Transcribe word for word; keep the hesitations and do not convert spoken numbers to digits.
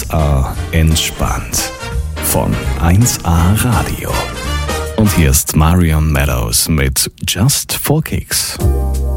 eins a entspannt. Von eins a Radio. Und hier ist Marion Meadows mit Just for Kicks.